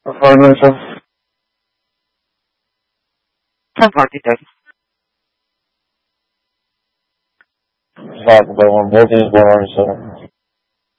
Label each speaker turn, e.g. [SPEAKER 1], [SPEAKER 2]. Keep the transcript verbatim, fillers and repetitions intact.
[SPEAKER 1] Performance of
[SPEAKER 2] ten forty-two.
[SPEAKER 1] that the one, both is one, so.